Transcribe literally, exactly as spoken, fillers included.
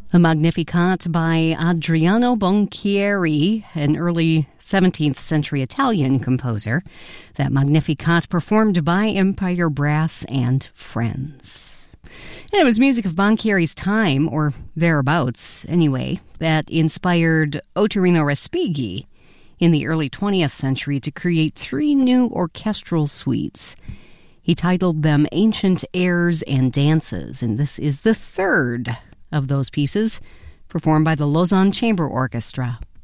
The Magnificat by Adriano Bonchieri, an early seventeenth century Italian composer. That Magnificat performed by Empire Brass and Friends. And it was music of Bonchieri's time, or thereabouts anyway, that inspired Ottorino Respighi in the early twentieth century to create three new orchestral suites. He titled them Ancient Airs and Dances, and this is the third of those pieces, performed by the Lausanne Chamber Orchestra.